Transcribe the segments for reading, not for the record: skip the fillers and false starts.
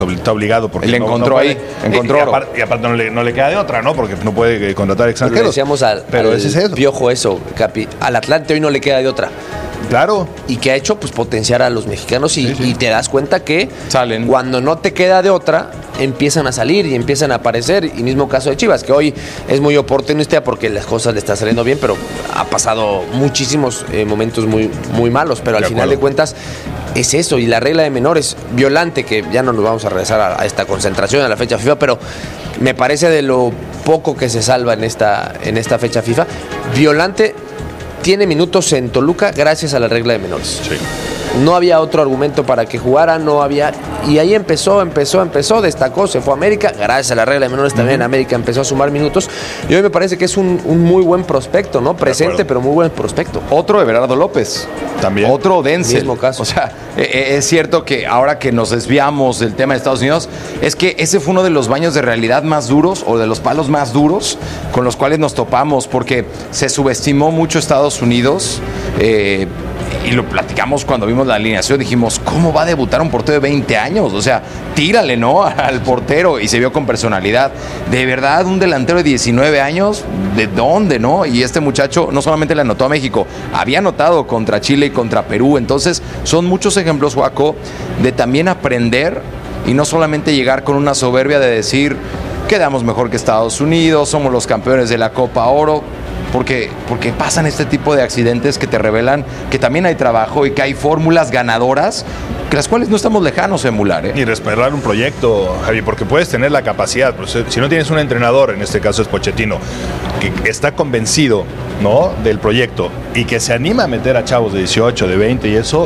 está obligado porque él encontró puede, ahí, encontró oro. Y aparte no le queda de otra, ¿no? Porque no puede contratar extranjeros. Le decíamos pero ese es eso. Piojo eso, Capi. Al Atlante hoy no le queda de otra. Claro. ¿Y qué ha hecho? Pues potenciar a los mexicanos y te das cuenta que salen. Cuando no te queda de otra, empiezan a salir y empiezan a aparecer. Y mismo caso de Chivas, que hoy es muy oportunista porque las cosas le están saliendo bien, pero ha pasado muchísimos momentos muy, muy malos. Pero al final de cuentas es eso. Y la regla de menores, Violante, que ya no nos vamos a regresar a esta concentración, a la fecha FIFA, pero me parece de lo poco que se salva en esta fecha FIFA. Violante tiene minutos en Toluca gracias a la regla de menores. Sí. No había otro argumento para que jugara, no había... Y ahí empezó, destacó, se fue a América, gracias a la regla de menores también América empezó a sumar minutos. Y hoy me parece que es un muy buen prospecto, ¿no? Presente, pero muy buen prospecto. Otro Everardo López. También. Otro Denzel. Mismo caso. O sea, es cierto que ahora que nos desviamos del tema de Estados Unidos, es que ese fue uno de los baños de realidad más duros o de los palos más duros con los cuales nos topamos, porque se subestimó mucho Estados Unidos. Y lo platicamos cuando vimos la alineación, dijimos, ¿cómo va a debutar un portero de 20 años? O sea, tírale, ¿no? Al portero, y se vio con personalidad. De verdad, un delantero de 19 años, ¿de dónde, no? Y este muchacho no solamente le anotó a México, había anotado contra Chile y contra Perú. Entonces, son muchos ejemplos, Joaco, de también aprender y no solamente llegar con una soberbia de decir, quedamos mejor que Estados Unidos, somos los campeones de la Copa Oro. Porque pasan este tipo de accidentes que te revelan que también hay trabajo y que hay fórmulas ganadoras, que las cuales no estamos lejanos a emular. Y respaldar un proyecto, Javi, porque puedes tener la capacidad, pues, si no tienes un entrenador, en este caso es Pochettino, que está convencido, ¿no?, del proyecto y que se anima a meter a chavos de 18, de 20 y eso,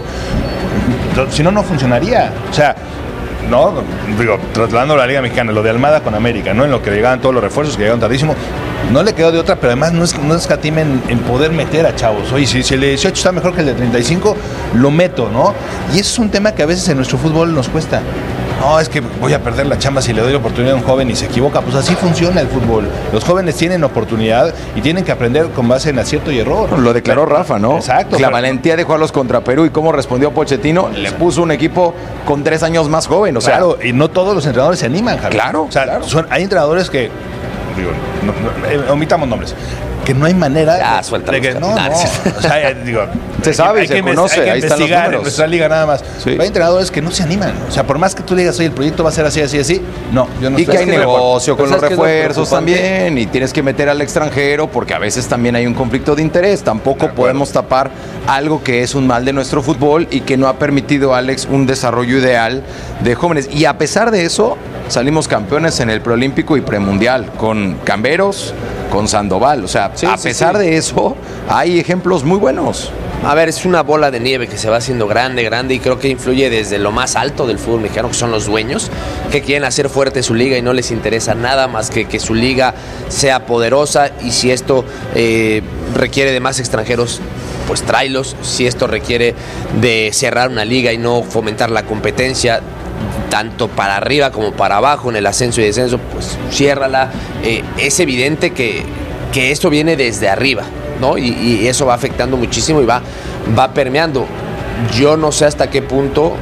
si no, no funcionaría. O sea, no, digo, trasladando la Liga Mexicana, lo de Almada con América, ¿no?, en lo que llegaban todos los refuerzos que llegaron tardísimo, no le quedó de otra, pero además no escatimen en poder meter a chavos. Oye, si el de 18 está mejor que el de 35, lo meto, ¿no? Y eso es un tema que a veces en nuestro fútbol nos cuesta. No, es que voy a perder la chamba si le doy la oportunidad a un joven y se equivoca. Pues así funciona el fútbol. Los jóvenes tienen oportunidad y tienen que aprender con base en acierto y error. Lo declaró Rafa, ¿no? Exacto. La valentía de jugarlos contra Perú y cómo respondió Pochettino, le puso un equipo con 3 años más joven. O sea, claro, y no todos los entrenadores se animan, Javier. Claro, o sea, claro. Hay entrenadores que, digo, omitamos nombres, que no hay manera de que no, o sea, digo, se sabe y se conoce, hay que ahí están los investigar números. en nuestra liga nada más. Sí. Hay entrenadores que no se animan, o sea, por más que tú le digas, oye, el proyecto va a ser así, no, yo no y que hay estoy de acuerdo. negocio con Pero los ¿sabes qué es lo refuerzos preocupante? también, y tienes que meter al extranjero porque a veces también hay un conflicto de interés. Tampoco podemos tapar algo que es un mal de nuestro fútbol y que no ha permitido, Alex, un desarrollo ideal de jóvenes. Y a pesar de eso, salimos campeones en el preolímpico y premundial con Camberos, con Sandoval. O sea, a pesar de eso, hay ejemplos muy buenos. A ver, es una bola de nieve que se va haciendo grande y creo que influye desde lo más alto del fútbol mexicano, que son los dueños, que quieren hacer fuerte su liga y no les interesa nada más que su liga sea poderosa, y si esto requiere de más extranjeros, pues tráelos. Si esto requiere de cerrar una liga y no fomentar la competencia, tanto para arriba como para abajo, en el ascenso y descenso, pues ciérrala. Es evidente que esto viene desde arriba, ¿no? Y eso va afectando muchísimo y va permeando. Yo no sé hasta qué punto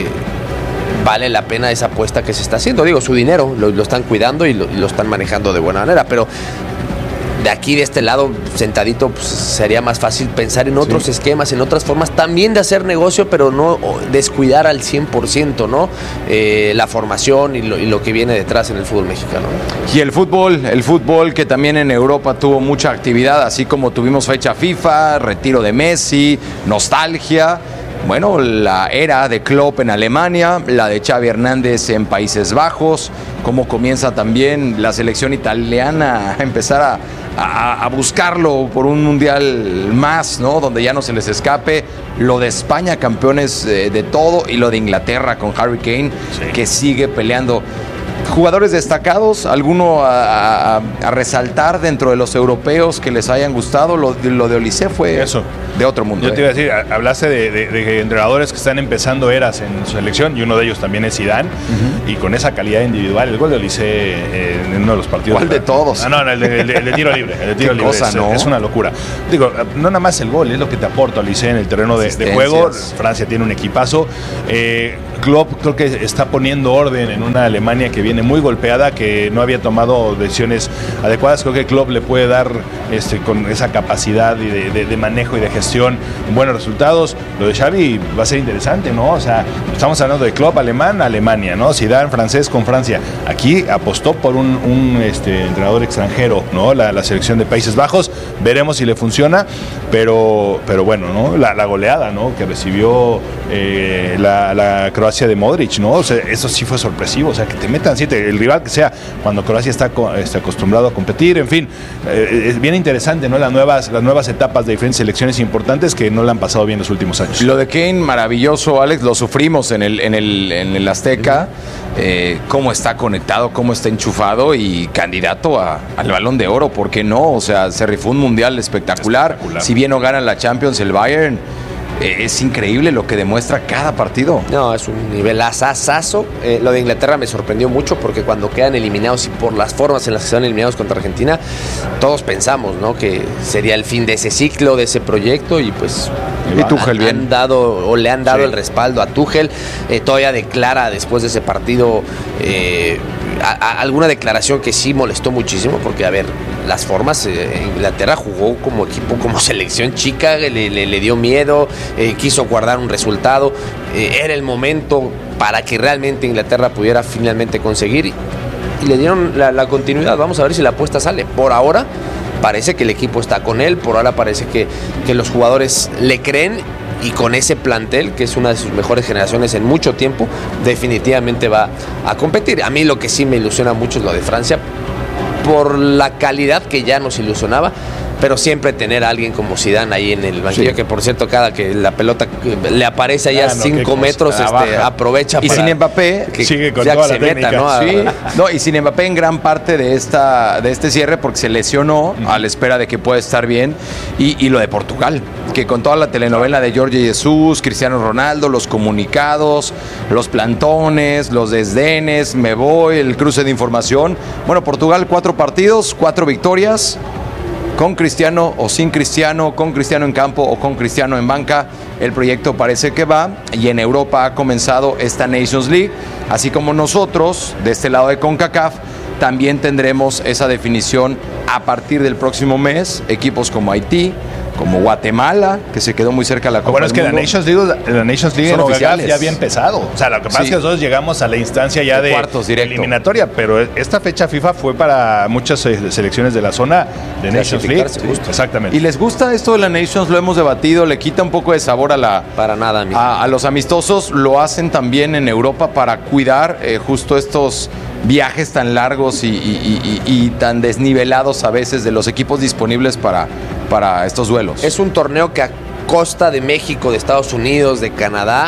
vale la pena esa apuesta que se está haciendo. Digo, su dinero lo están cuidando y lo están manejando de buena manera, pero de aquí, de este lado, sentadito, pues, sería más fácil pensar en otros esquemas, en otras formas también de hacer negocio, pero no descuidar al 100%, ¿no? La formación y lo que viene detrás en el fútbol mexicano. Y el fútbol que también en Europa tuvo mucha actividad, así como tuvimos fecha FIFA, retiro de Messi, nostalgia. Bueno, la era de Klopp en Alemania, la de Xavi Hernández en Países Bajos, cómo comienza también la selección italiana a empezar a buscarlo por un mundial más, ¿no? Donde ya no se les escape. Lo de España, campeones de todo, y lo de Inglaterra con Harry Kane, que sigue peleando. Jugadores destacados, alguno a resaltar dentro de los europeos que les hayan gustado. Lo de Olise fue eso, de otro mundo. Yo te iba a decir, hablaste de entrenadores que están empezando eras en su selección, y uno de ellos también es Zidane, y con esa calidad individual, el gol de Olise en uno de los partidos. ¿Cuál de todos? No, el de tiro libre. El de tiro libre cosa, ¿no? Es una locura. Digo, no nada más el gol, es lo que te aporta Olise en el terreno de juego. Francia tiene un equipazo. Klopp creo que está poniendo orden en una Alemania que viene muy golpeada, que no había tomado decisiones adecuadas. Creo que Klopp le puede dar con esa capacidad de manejo y de gestión buenos resultados. Lo de Xavi va a ser interesante, ¿no? O sea, estamos hablando de Klopp alemán, Alemania, ¿no? Zidane francés con Francia. Aquí apostó por un entrenador extranjero, ¿no? La selección de Países Bajos. Veremos si le funciona, pero bueno, ¿no? La goleada, ¿no? Que recibió la Croacia de Modric, ¿no? O sea, eso sí fue sorpresivo. O sea, que te metan 7, el rival que sea, cuando Croacia está acostumbrado a competir, en fin. Es bien interesante, ¿no? Las nuevas etapas de diferentes selecciones importantes que no le han pasado bien los últimos años. Lo de Kane, maravilloso, Alex, lo sufrimos en el Azteca. Cómo está conectado, cómo está enchufado y candidato al Balón de Oro, ¿por qué no? O sea, se rifó un mundial espectacular. Si bien no gana la Champions el Bayern, es increíble lo que demuestra cada partido. No, es un nivel asazo. Lo de Inglaterra me sorprendió mucho porque cuando quedan eliminados y por las formas en las que se van eliminados contra Argentina, todos pensamos, ¿no?, que sería el fin de ese ciclo, de ese proyecto, y pues Tuchel le han dado el respaldo a Tuchel. Todavía declara después de ese partido alguna declaración que sí molestó muchísimo, porque a ver, las formas, Inglaterra jugó como equipo, como selección chica, le dio miedo, quiso guardar un resultado, era el momento para que realmente Inglaterra pudiera finalmente conseguir, y le dieron la continuidad. Vamos a ver si la apuesta sale. Por ahora parece que el equipo está con él, por ahora parece que los jugadores le creen, y con ese plantel, que es una de sus mejores generaciones en mucho tiempo, definitivamente va a competir. A mí lo que sí me ilusiona mucho es lo de Francia, por la calidad que ya nos ilusionaba, pero siempre tener a alguien como Zidane ahí en el banquillo, que por cierto, cada que la pelota le aparece allá a 5 metros, aprovecha. Y sin Mbappé, que sigue con toda la técnica, ¿no? Sí. No, y sin Mbappé en gran parte de este cierre, porque se lesionó a la espera de que pueda estar bien, y lo de Portugal, que con toda la telenovela de Jorge Jesús, Cristiano Ronaldo, los comunicados, los plantones, los desdenes, me voy, el cruce de información. Bueno, Portugal 4 partidos, 4 victorias, con Cristiano o sin Cristiano, con Cristiano en campo o con Cristiano en banca. El proyecto parece que va, y en Europa ha comenzado esta Nations League, así como nosotros, de este lado de CONCACAF, también tendremos esa definición a partir del próximo mes. Equipos como Haití, como Guatemala, que se quedó muy cerca de la Copa Bueno, es que del Mundo. la Nations League Son en oficiales. ya había empezado. O sea, lo que pasa es que nosotros llegamos a la instancia ya de cuartos directo, eliminatoria, pero esta fecha FIFA fue para muchas selecciones de la zona de Nations League. Exactamente. ¿Y les gusta esto de la Nations? Lo hemos debatido, le quita un poco de sabor para nada, a los amistosos. Lo hacen también en Europa para cuidar justo estos viajes tan largos y tan desnivelados a veces de los equipos disponibles para estos duelos. Es un torneo que a costa de México, de Estados Unidos, de Canadá,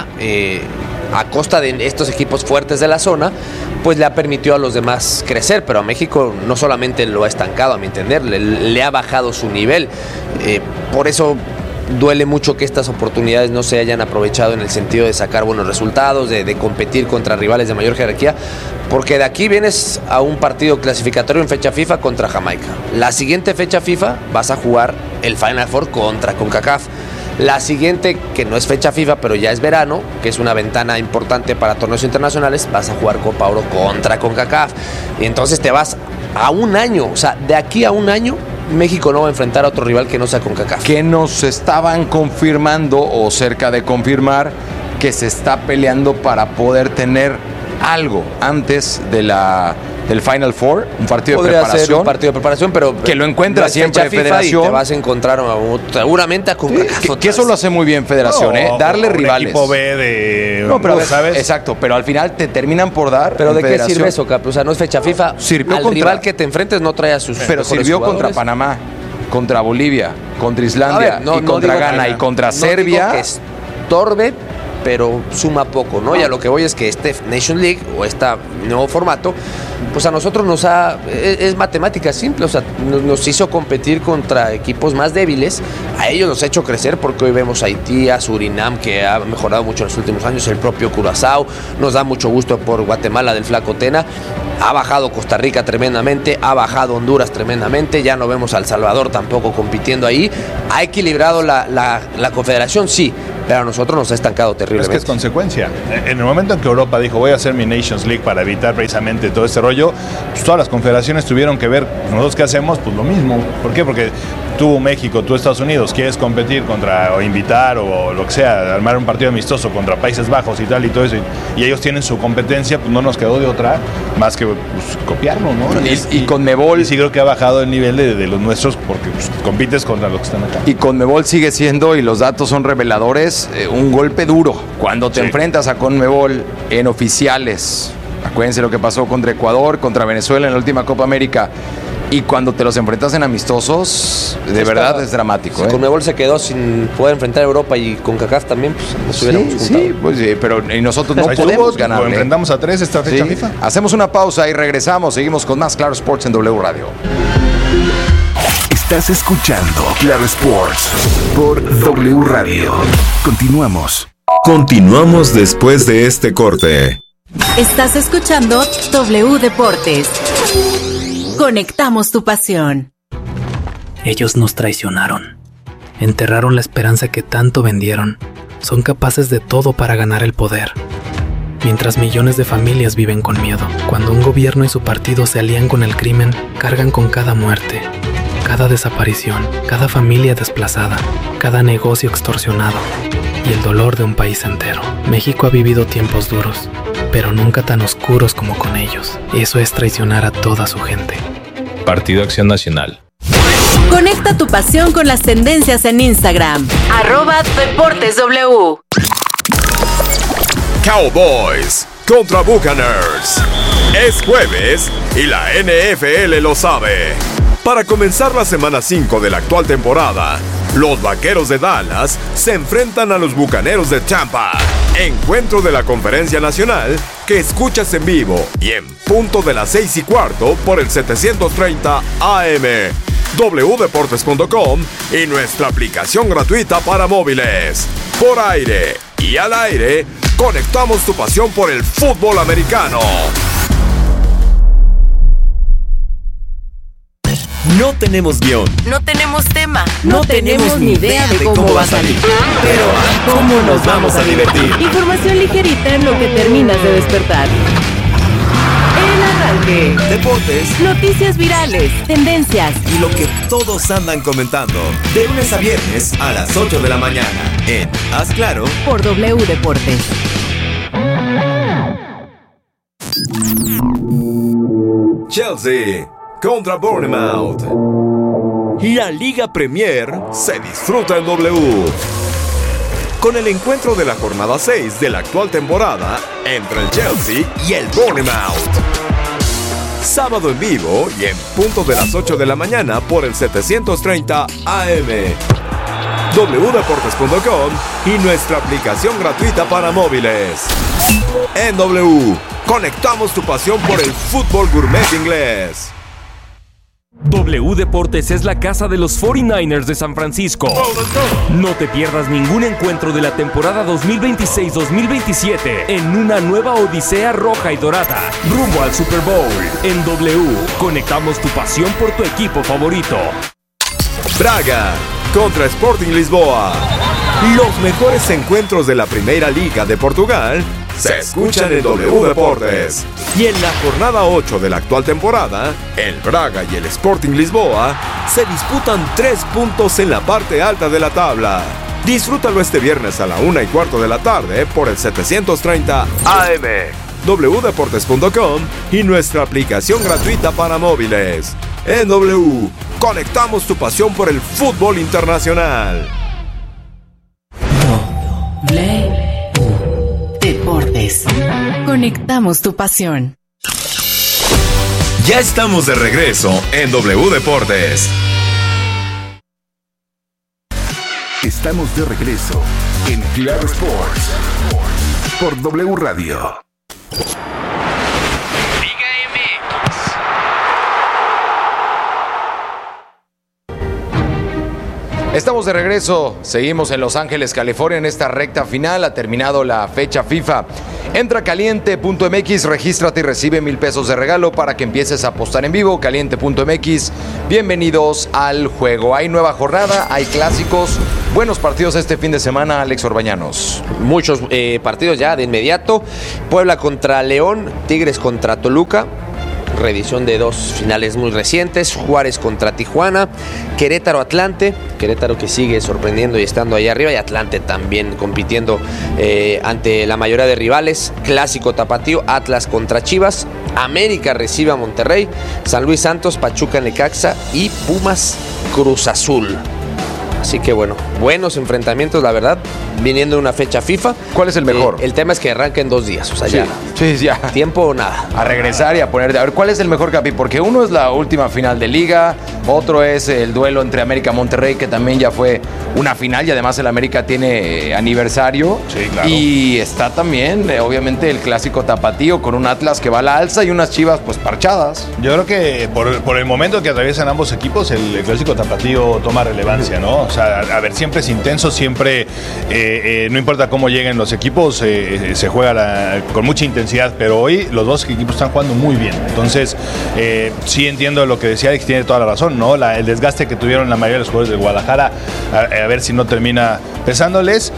a costa de estos equipos fuertes de la zona, pues le ha permitido a los demás crecer, pero a México no solamente lo ha estancado, a mi entender, le ha bajado su nivel. Por eso duele mucho que estas oportunidades no se hayan aprovechado en el sentido de sacar buenos resultados, de competir contra rivales de mayor jerarquía, porque de aquí vienes a un partido clasificatorio en fecha FIFA contra Jamaica. La siguiente fecha FIFA vas a jugar el Final Four contra CONCACAF. La siguiente, que no es fecha FIFA, pero ya es verano, que es una ventana importante para torneos internacionales, vas a jugar Copa Oro contra CONCACAF. Y entonces te vas a un año, o sea, de aquí a un año, México no va a enfrentar a otro rival que no sea CONCACAF. Que nos estaban confirmando, o cerca de confirmar, que se está peleando para poder tener algo antes del Final Four, un partido de preparación. Ser un partido de preparación, pero que lo encuentra siempre Federación. Y te vas a encontrar seguramente a CONCACAF. Que eso lo hace muy bien Federación, darle rivales. Equipo B de... No, pero ¿sabes? Exacto, pero al final te terminan por dar. Pero ¿de qué sirve eso, Cap? O sea, no es fecha FIFA. Sirvió al rival que te enfrentes no trae a sus pero sirvió jugadores. Contra Panamá, contra Bolivia, contra Islandia, y contra Ghana, y contra Serbia. No digo que estorbe, pero suma poco, ¿no? Y a lo que voy es que este Nation League o este nuevo formato, pues a nosotros es matemática simple, o sea, nos hizo competir contra equipos más débiles, a ellos nos ha hecho crecer porque hoy vemos a Haití, a Surinam, que ha mejorado mucho en los últimos años, el propio Curazao, nos da mucho gusto por Guatemala del Flaco Tena, ha bajado Costa Rica tremendamente, ha bajado Honduras tremendamente, ya no vemos a El Salvador tampoco compitiendo ahí, ha equilibrado la confederación, sí, pero a nosotros nos ha estancado terriblemente. Es que es consecuencia. En el momento en que Europa dijo voy a hacer mi Nations League para evitar precisamente todo este rollo, pues todas las confederaciones tuvieron que ver, nosotros qué hacemos, pues lo mismo. ¿Por qué? Porque tú, México, tú, Estados Unidos, quieres competir contra o invitar o lo que sea, armar un partido amistoso contra Países Bajos y tal y todo eso, y ellos tienen su competencia, pues no nos quedó de otra más que pues, copiarlo, ¿no? Y Conmebol. Y sí creo que ha bajado el nivel de los nuestros porque pues, compites contra los que están acá. Y Conmebol sigue siendo, y los datos son reveladores, un golpe duro cuando te enfrentas a Conmebol en oficiales. Acuérdense lo que pasó contra Ecuador, contra Venezuela en la última Copa América. Y cuando te los enfrentas en amistosos, de verdad es dramático. Si Conmebol se quedó sin poder enfrentar a Europa y con CONCACAF también, pues nos hubiéramos juntado. Sí, pues, pero y nosotros no podemos ganar. Enfrentamos a 3 esta fecha FIFA. Hacemos una pausa y regresamos. Seguimos con más Claro Sports en W Radio. Estás escuchando Claro Sports por W Radio. Continuamos. Continuamos después de este corte. Estás escuchando W Deportes. Conectamos tu pasión. Ellos nos traicionaron. Enterraron la esperanza que tanto vendieron. Son capaces de todo para ganar el poder. Mientras millones de familias viven con miedo. Cuando un gobierno y su partido se alían con el crimen, cargan con cada muerte, cada desaparición, cada familia desplazada, cada negocio extorsionado y el dolor de un país entero. México ha vivido tiempos duros, pero nunca tan oscuros como con ellos. Eso es traicionar a toda su gente. Partido Acción Nacional. Conecta tu pasión con las tendencias en Instagram. @DeportesW. Cowboys contra Buccaneers. Es jueves y la NFL lo sabe. Para comenzar la semana 5 de la actual temporada, los Vaqueros de Dallas se enfrentan a los Bucaneros de Tampa. Encuentro de la Conferencia Nacional que escuchas en vivo y en punto de las 6:15 por el 730 AM, wdeportes.com y nuestra aplicación gratuita para móviles. Por aire y al aire, conectamos tu pasión por el fútbol americano. No tenemos guión. No tenemos tema. No tenemos ni idea de cómo va a salir. Pero ¿cómo nos vamos a divertir? Información ligerita en lo que terminas de despertar. El arranque. Deportes. Noticias virales. Tendencias. Y lo que todos andan comentando. De lunes a viernes a las 8 de la mañana. En Haz Claro. Por W Deportes. Chelsea contra Bournemouth. La Liga Premier se disfruta en W. Con el encuentro de la jornada 6 de la actual temporada entre el Chelsea y el Bournemouth. Sábado en vivo y en punto de las 8 de la mañana por el 730 AM. wdeportes.com y nuestra aplicación gratuita para móviles. En W, conectamos tu pasión por el fútbol gourmet inglés. W Deportes es la casa de los 49ers de San Francisco. No te pierdas ningún encuentro de la temporada 2026-2027 en una nueva odisea roja y dorada, rumbo al Super Bowl. En W, conectamos tu pasión por tu equipo favorito. Braga contra Sporting Lisboa. Los mejores encuentros de la Primera Liga de Portugal se escuchan en W Deportes. Y en la jornada 8 de la actual temporada, el Braga y el Sporting Lisboa se disputan 3 puntos en la parte alta de la tabla. Disfrútalo este viernes a la 1:15 de la tarde por el 730 AM, wdeportes.com y nuestra aplicación gratuita para móviles. En W, conectamos tu pasión por el fútbol internacional. Deportes. Conectamos tu pasión. Ya estamos de regreso en W Deportes. Estamos de regreso en Claro Sports por W Radio. Estamos de regreso, seguimos en Los Ángeles, California, en esta recta final. Ha terminado la fecha FIFA. Entra a caliente.mx, regístrate y recibe $1,000 de regalo para que empieces a apostar en vivo. Caliente.mx, bienvenidos al juego. Hay nueva jornada, hay clásicos, buenos partidos este fin de semana, Alex Orbañanos. Muchos partidos ya de inmediato. Puebla contra León, Tigres contra Toluca. Reedición de dos finales muy recientes. Juárez contra Tijuana, Querétaro Atlante, Querétaro que sigue sorprendiendo y estando ahí arriba, y Atlante también compitiendo ante la mayoría de rivales. Clásico tapatío, Atlas contra Chivas, América recibe a Monterrey, San Luis Santos, Pachuca Necaxa y Pumas Cruz Azul. Así que bueno, buenos enfrentamientos, la verdad, viniendo de una fecha FIFA. ¿Cuál es el mejor? El tema es que arranca en 2 días, o sea, sí, ya. Tiempo o nada. A regresar y a poner... A ver, ¿cuál es el mejor, Capi? Porque uno es la última final de Liga, otro es el duelo entre América y Monterrey, que también ya fue una final, y además el América tiene aniversario. Sí, claro. Y está también, obviamente, el clásico tapatío con un Atlas que va a la alza y unas Chivas, pues, parchadas. Yo creo que por el momento que atraviesan ambos equipos, el clásico tapatío toma relevancia, ¿no? O sea, a ver, siempre es intenso, siempre, no importa cómo lleguen los equipos, se juega con mucha intensidad, pero hoy los dos equipos están jugando muy bien. Entonces, sí entiendo lo que decía Alex, tiene toda la razón, ¿no? El desgaste que tuvieron la mayoría de los jugadores de Guadalajara, a ver si no termina pesándoles,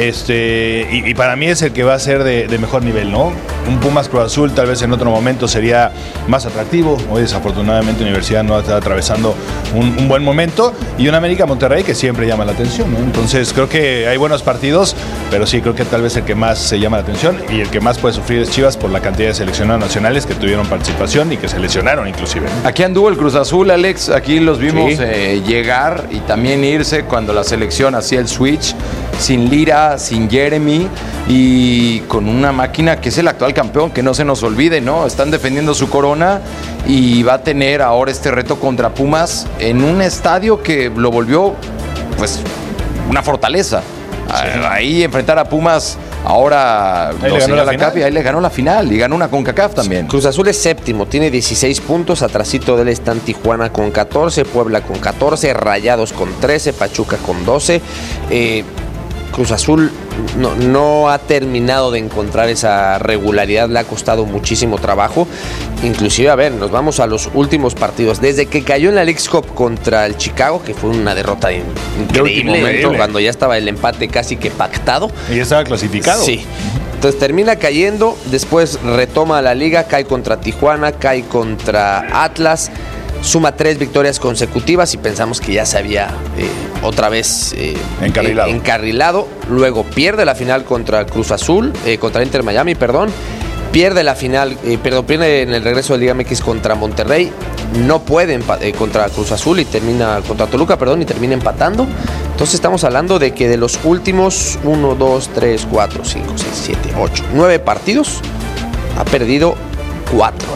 y para mí es el que va a ser de mejor nivel, ¿no? Un Pumas Cruz Azul tal vez en otro momento sería más atractivo. Hoy desafortunadamente Universidad no está atravesando un buen momento, y un América Monterrey que siempre llama la atención, ¿no? Entonces creo que hay buenos partidos, pero sí creo que tal vez el que más se llama la atención y el que más puede sufrir es Chivas por la cantidad de seleccionados nacionales que tuvieron participación y que se lesionaron inclusive. Aquí anduvo el Cruz Azul, Alex, aquí los vimos llegar y también irse cuando la selección hacía el switch, sin Lira, sin Jeremy, y con una máquina que es el actual campeón, que no se nos olvide, ¿no? Están defendiendo su corona y va a tener ahora este reto contra Pumas en un estadio que lo volvió, pues, una fortaleza. Sí. Ahí enfrentar a Pumas ahora ahí le ganó la Capi, ahí le ganó la final y ganó una CONCACAF también. Cruz Azul es séptimo, tiene 16 puntos, atrasito de él están Tijuana con 14, Puebla con 14, Rayados con 13, Pachuca con 12. Cruz Azul no ha terminado de encontrar esa regularidad, le ha costado muchísimo trabajo. Inclusive, a ver, nos vamos a los últimos partidos. Desde que cayó en la Leagues Cup contra el Chicago, que fue una derrota increíble, cuando ya estaba el empate casi que pactado. Y ya estaba clasificado. Sí. Entonces termina cayendo, después retoma la liga, cae contra Tijuana, cae contra Atlas, suma 3 victorias consecutivas y pensamos que ya se había otra vez encarrilado. Luego pierde la final contra Cruz Azul, contra Inter Miami, pierde la final, pierde en el regreso de Liga MX contra Monterrey, no puede contra Cruz Azul y termina contra Toluca, y termina empatando. Entonces estamos hablando de que de los últimos 1, 2, 3, 4, 5, 6, 7, 8, 9 partidos ha perdido 4.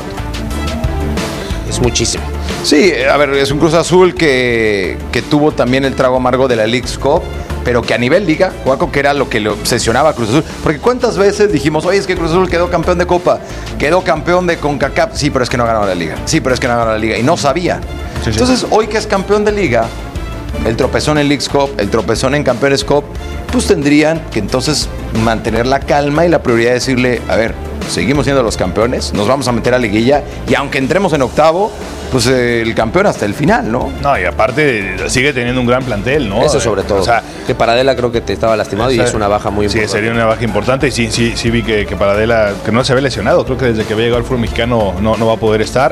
Es muchísimo. Sí, a ver, es un Cruz Azul que tuvo también el trago amargo de la Leagues Cup, pero que a nivel liga, Juaco, que era lo que le obsesionaba a Cruz Azul. Porque ¿cuántas veces dijimos, oye, es que Cruz Azul quedó campeón de Copa, quedó campeón de CONCACAF? Sí, pero es que no ganó la liga. Sí, pero es que no ganó la liga. Y no sabía. Sí. Entonces, hoy que es campeón de liga, el tropezón en Leagues Cup, el tropezón en Campeones Cup, pues tendrían que entonces mantener la calma y la prioridad de decirle, a ver, seguimos siendo los campeones, nos vamos a meter a liguilla, y aunque entremos en octavo, pues el campeón hasta el final, ¿no? No, y aparte sigue teniendo un gran plantel, ¿no? Eso sobre todo. O sea, que Paradela creo que te estaba lastimado, y es una baja muy importante. Sí, sería una baja importante, y sí vi que Paradela, que no se había lesionado, creo que desde que había llegado al fútbol mexicano no va a poder estar.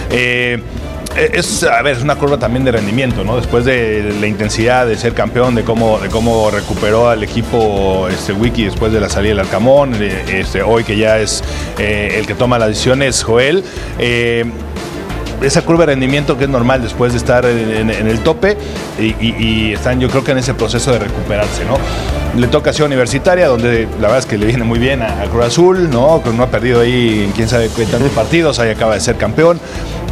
Es una curva también de rendimiento, ¿no? Después de la intensidad de ser campeón, de cómo recuperó al equipo Wiki después de la salida del Arcamón, hoy que ya es el que toma las decisiones, Joel. Esa curva de rendimiento que es normal después de estar en el tope, y están, yo creo que en ese proceso de recuperarse, ¿no? Le toca a Ciudad Universitaria, donde la verdad es que le viene muy bien a Cruz Azul, ¿no? No ha perdido ahí quién sabe qué tantos partidos, ahí acaba de ser campeón.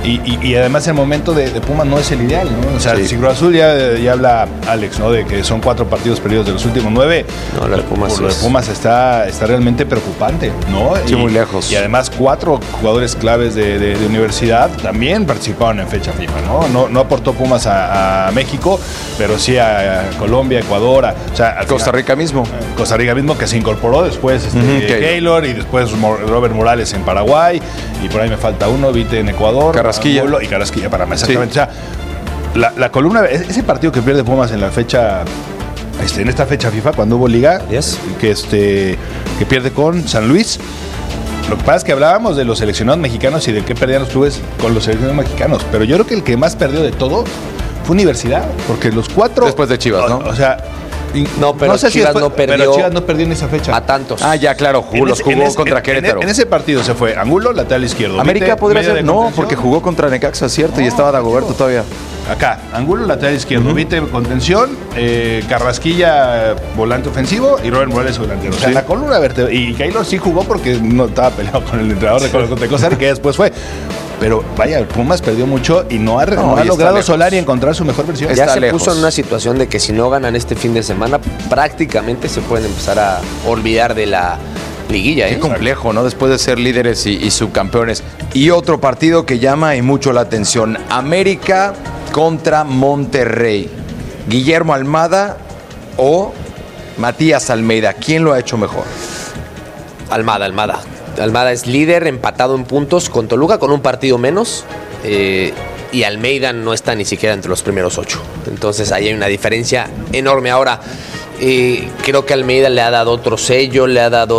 Y además el momento de Pumas no es el ideal, ¿no? O sea, si Cruz Azul ya habla Alex, ¿no? De que son 4 partidos perdidos de los últimos 9. No, lo de Pumas, lo de Pumas está realmente preocupante, ¿no? Sí, muy lejos. Y además 4 jugadores claves de universidad también participaron en fecha FIFA, ¿no? No aportó Pumas a México, pero sí a Colombia, Ecuador, Costa Rica mismo. Costa Rica mismo, que se incorporó después Keylor, y después Robert Morales en Paraguay, y por ahí me falta uno, Vite en Ecuador, Carrasquilla y Carrasquilla para más, exactamente. Sí. O sea, la columna, ese partido que pierde Pumas en la fecha, en esta fecha FIFA, cuando hubo liga, que pierde con San Luis. Lo que pasa es que hablábamos de los seleccionados mexicanos y de qué perdían los clubes con los seleccionados mexicanos, pero yo creo que el que más perdió de todo fue Universidad, porque los 4... Después de Chivas, ¿no? O sea... No, pero Chivas no perdió. Pero Chivas no perdió en esa fecha. A tantos. Ya, claro, jugó contra Querétaro. En ese partido se fue Angulo, lateral izquierdo. América podría ser, no, porque jugó contra Necaxa, cierto, y estaba Dagoberto todavía. Acá, Angulo, lateral izquierdo, Vite, contención, Carrasquilla, volante ofensivo, y Robert Morales, delantero. O sea, la columna vertebral. Y Keylor sí jugó porque no estaba peleado con el entrenador de Costa Rica, que después fue. Pero vaya, Pumas perdió mucho y no ha logrado Solari encontrar su mejor versión. Ya se puso en una situación de que si no ganan este fin de semana, prácticamente se pueden empezar a olvidar de la liguilla. Qué complejo, ¿no? Después de ser líderes y subcampeones. Y otro partido que llama y mucho la atención. América contra Monterrey. Guillermo Almada o Matías Almeida. ¿Quién lo ha hecho mejor? Almada. Almada es líder, empatado en puntos con Toluca, con un partido menos. Y Almeida no está ni siquiera entre los primeros 8. Entonces ahí hay una diferencia enorme. Ahora, creo que Almeida le ha dado otro sello, le ha dado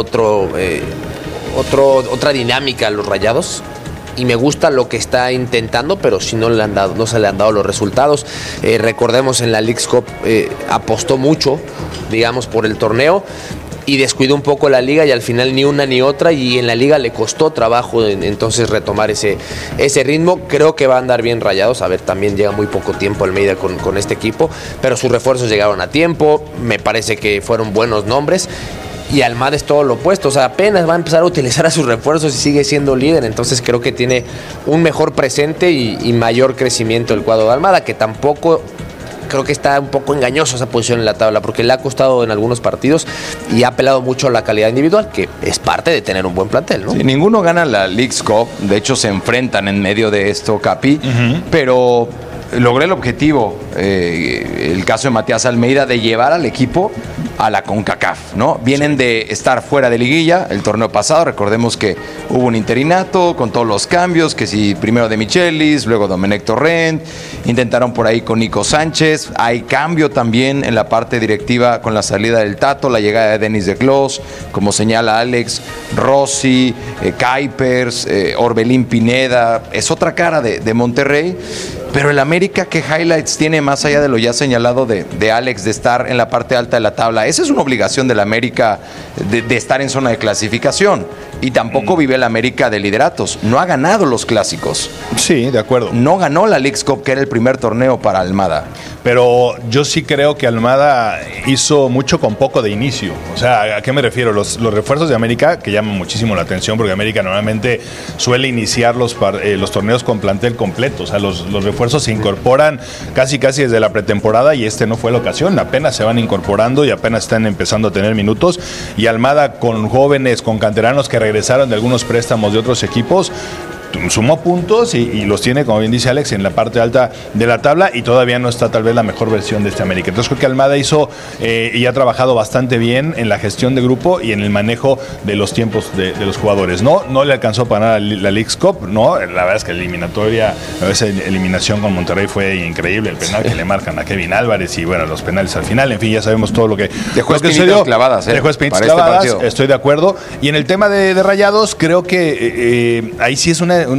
otra dinámica a los Rayados. Y me gusta lo que está intentando, pero si no se le han dado los resultados. Recordemos, en la Leagues Cup apostó mucho, digamos, por el torneo, y descuidó un poco la liga, y al final ni una ni otra, y en la liga le costó trabajo entonces retomar ese ritmo. Creo que va a andar bien Rayados. A ver, también llega muy poco tiempo Almeida con este equipo, pero sus refuerzos llegaron a tiempo, me parece que fueron buenos nombres. Y Almada es todo lo opuesto, o sea, apenas va a empezar a utilizar a sus refuerzos y sigue siendo líder. Entonces creo que tiene un mejor presente y mayor crecimiento el cuadro de Almada, que tampoco... Creo que está un poco engañoso esa posición en la tabla, porque le ha costado en algunos partidos y ha apelado mucho a la calidad individual, que es parte de tener un buen plantel, ¿no? Sí, ninguno gana la Leagues Cup, de hecho se enfrentan en medio de esto, Capi, pero logré el objetivo, el caso de Matías Almeida, de llevar al equipo a la CONCACAF, ¿no? Vienen de estar fuera de liguilla el torneo pasado, recordemos que hubo un interinato con todos los cambios, que si primero de Michelis, luego Domenech Torrent, intentaron por ahí con Nico Sánchez, hay cambio también en la parte directiva con la salida del Tato, la llegada de Denis de Clos, como señala Alex, Rossi, Kuipers, Orbelín Pineda, es otra cara de Monterrey. Pero el América, ¿qué highlights tiene más allá de lo ya señalado de Alex, de estar en la parte alta de la tabla? Esa es una obligación del América de estar en zona de clasificación. Y tampoco vive el América de lideratos. No ha ganado los clásicos. Sí, de acuerdo. No ganó la Leagues Cup, que era el primer torneo para Almada. Pero yo sí creo que Almada hizo mucho con poco de inicio. O sea, ¿a qué me refiero? Los refuerzos de América, que llaman muchísimo la atención, porque América normalmente suele iniciar los torneos con plantel completo. O sea, los refuerzos se incorporan casi desde la pretemporada, y no fue la ocasión. Apenas se van incorporando y apenas están empezando a tener minutos. Y Almada, con jóvenes, con canteranos que regresaron de algunos préstamos de otros equipos, sumó puntos y los tiene, como bien dice Alex, en la parte alta de la tabla, y todavía no está tal vez la mejor versión de este América. Entonces creo que Almada hizo y ha trabajado bastante bien en la gestión de grupo y en el manejo de los tiempos de los jugadores. No le alcanzó para ganar la Leagues Cup, ¿no? La verdad es que esa eliminación con Monterrey fue increíble, el penal que le marcan a Kevin Álvarez, y bueno, los penales al final, en fin, ya sabemos todo lo que dejó espinitas clavadas, dejó espinitas clavadas, estoy de acuerdo. Y en el tema de Rayados, creo que ahí sí es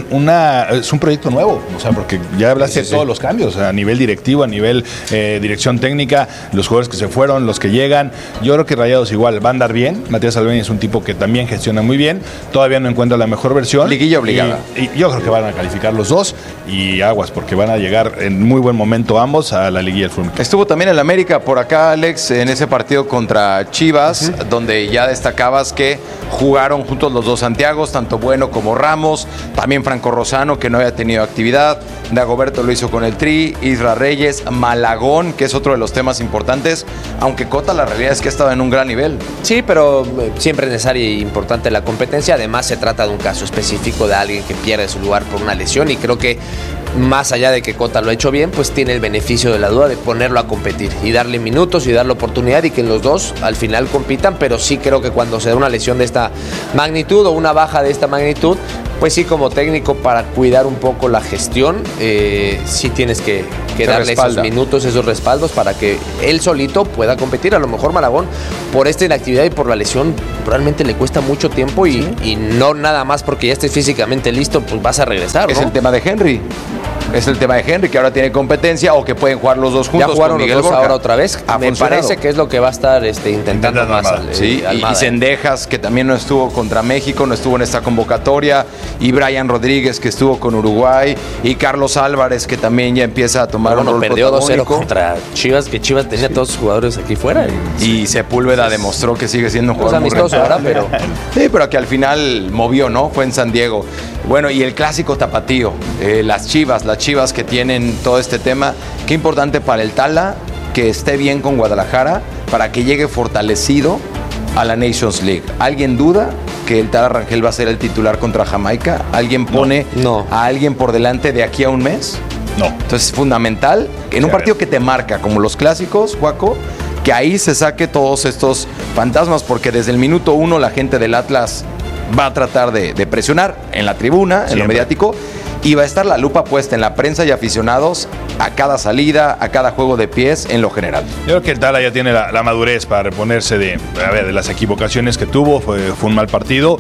un proyecto nuevo, o sea, porque ya hablaste de todos los cambios, a nivel directivo, a nivel dirección técnica, los jugadores que se fueron, los que llegan. Yo creo que Rayados igual va a andar bien. Matías Almeida es un tipo que también gestiona muy bien, todavía no encuentra la mejor versión. Liguilla obligada. Y yo creo que van a calificar los dos, y aguas, porque van a llegar en muy buen momento ambos a la liguilla del fútbol. Estuvo también el América por acá, Alex, en ese partido contra Chivas, donde ya destacabas que jugaron juntos los dos Santiagos, tanto Bueno como Ramos. También también Franco Rosano, que no había tenido actividad, Dagoberto lo hizo con el Tri, Isra Reyes, Malagón, que es otro de los temas importantes, aunque Cota la realidad es que ha estado en un gran nivel. Sí, pero siempre es necesaria y importante la competencia. Además, se trata de un caso específico de alguien que pierde su lugar por una lesión, y creo que más allá de que Cota lo ha hecho bien, pues tiene el beneficio de la duda de ponerlo a competir y darle minutos y darle oportunidad, y que los dos al final compitan. Pero sí creo que cuando se da una lesión de esta magnitud o una baja de esta magnitud, pues sí, como técnico, para cuidar un poco la gestión, sí tienes que darle esos minutos, esos respaldos para que él solito pueda competir. A lo mejor Malagón, por esta inactividad y por la lesión, realmente le cuesta mucho tiempo, y no nada más porque ya estés físicamente listo, pues vas a regresar, ¿no? Es el tema de Henry. Es el tema de Henry, que ahora tiene competencia, o que pueden jugar los dos juntos. Ya jugaron con Miguel los dos Borja. ahora otra vez. Me parece que es lo que va a estar intentando más. Sí, y Cendejas, que también no estuvo contra México, no estuvo en esta convocatoria, y Brian Rodríguez, que estuvo con Uruguay, y Carlos Álvarez, que también ya empieza a tomar un rol perdió 2-0 protagónico contra Chivas, que Chivas tenía todos sus jugadores aquí fuera. Y Sepúlveda demostró que sigue siendo un jugador muy amistoso ahora, pero... Sí, pero que al final movió, ¿no? Fue en San Diego. Bueno, y el clásico tapatío, las Chivas que tienen todo este tema. Qué importante para el Tala que esté bien con Guadalajara, para que llegue fortalecido a la Nations League. ¿Alguien duda que el Tala Rangel va a ser el titular contra Jamaica? ¿Alguien pone a alguien por delante de aquí a un mes? No. Entonces es fundamental en un partido que te marca, como los clásicos, Juaco, que ahí se saque todos estos fantasmas, porque desde el minuto 1 la gente del Atlas va a tratar de presionar en la tribuna, en lo mediático, y va a estar la lupa puesta en la prensa y aficionados a cada salida, a cada juego de pies en lo general. Yo creo que el Tala ya tiene la madurez para reponerse de las equivocaciones que tuvo. Fue un mal partido,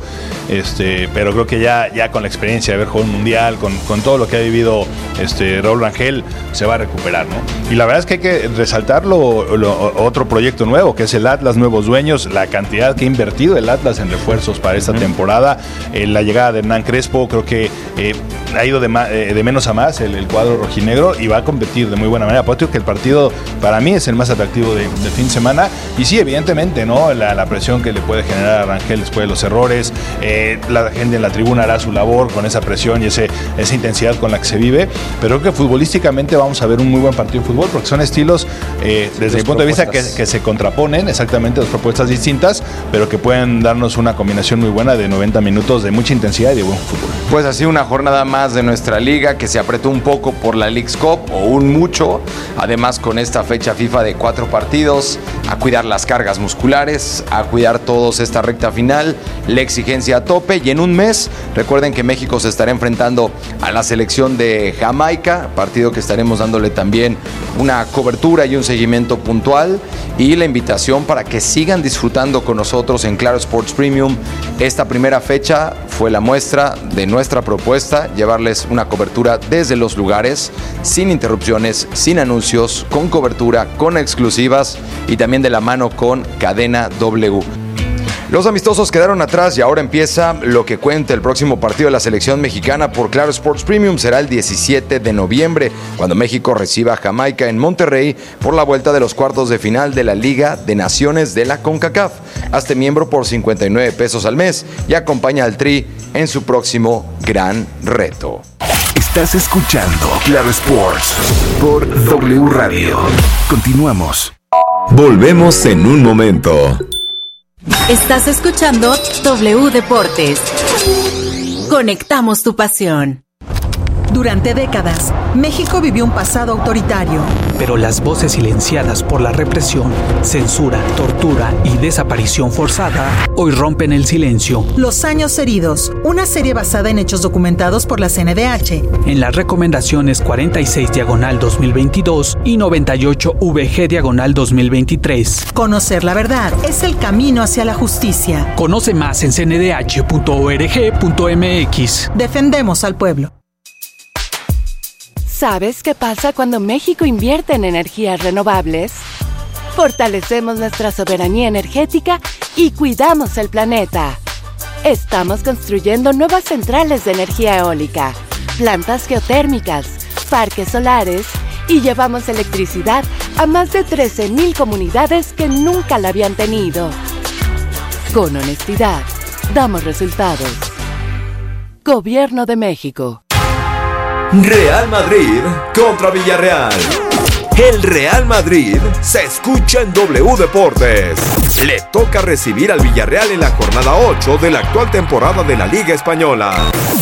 pero creo que ya con la experiencia de haber jugado un mundial, con todo lo que ha vivido Raúl Rangel, se va a recuperar, ¿no? Y la verdad es que hay que resaltar otro proyecto nuevo, que es el Atlas Nuevos Dueños, la cantidad que ha invertido el Atlas en refuerzos para esta temporada. La llegada de Hernán Crespo, creo que ha ido de menos a más el cuadro rojinegro, y va a competir de muy buena manera. Por eso que el partido para mí es el más atractivo de fin de semana, y sí, evidentemente, ¿no? La presión que le puede generar a Rangel después de los errores, la gente en la tribuna hará su labor con esa presión y esa intensidad con la que se vive, pero creo que futbolísticamente vamos a ver un muy buen partido de fútbol, porque son estilos desde mi punto de vista que se contraponen, exactamente, dos propuestas distintas, pero que pueden darnos una combinación muy buena de 90 minutos de mucha intensidad y de buen fútbol. Pues así, una jornada más de nuestra liga, que se apretó un poco por la Leagues Cup, o un mucho, además con esta fecha FIFA de 4 partidos, a cuidar las cargas musculares, a cuidar todos esta recta final, la exigencia a tope, y en un mes, recuerden que México se estará enfrentando a la selección de Jamaica, partido que estaremos dándole también una cobertura y un seguimiento puntual, y la invitación para que sigan disfrutando con nosotros en Claro Sports Premium. Esta primera fecha fue la muestra de nuestra propuesta, llevarles una cobertura desde los lugares, sin interrupciones, sin anuncios, con cobertura, con exclusivas, y también de la mano con Cadena W. Los amistosos quedaron atrás y ahora empieza lo que cuenta el próximo partido de la selección mexicana por Claro Sports Premium. Será el 17 de noviembre, cuando México reciba a Jamaica en Monterrey por la vuelta de los cuartos de final de la Liga de Naciones de la CONCACAF. Hazte miembro por 59 pesos al mes y acompaña al Tri en su próximo gran reto. Estás escuchando Claro Sports por W Radio. Continuamos. Volvemos en un momento. Estás escuchando W Deportes. Conectamos tu pasión. Durante décadas, México vivió un pasado autoritario. Pero las voces silenciadas por la represión, censura, tortura y desaparición forzada hoy rompen el silencio. Los años heridos, una serie basada en hechos documentados por la CNDH. En las recomendaciones 46/2022 y 98/VG/2023. Conocer la verdad es el camino hacia la justicia. Conoce más en cndh.org.mx. Defendemos al pueblo. ¿Sabes qué pasa cuando México invierte en energías renovables? Fortalecemos nuestra soberanía energética y cuidamos el planeta. Estamos construyendo nuevas centrales de energía eólica, plantas geotérmicas, parques solares y llevamos electricidad a más de 13,000 comunidades que nunca la habían tenido. Con honestidad, damos resultados. Gobierno de México. Real Madrid contra Villarreal. El Real Madrid se escucha en W Deportes. Le toca recibir al Villarreal en la jornada 8 de la actual temporada de la Liga Española.